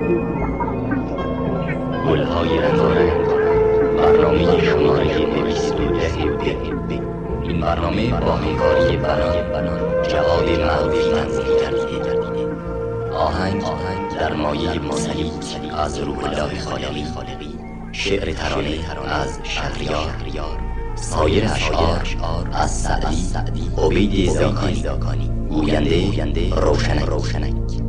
گل‌های رنگارنگ، برنامه شماره 210. این برنامه با همکاری بنان جواد معروفی تنظیم گردیده. آهنگ در مایه مسلیت از روح الله خالقی، شعر ترانه از شهریار، سایر اشعار از سعدی، عبید زاکانی، گوینده روشنک.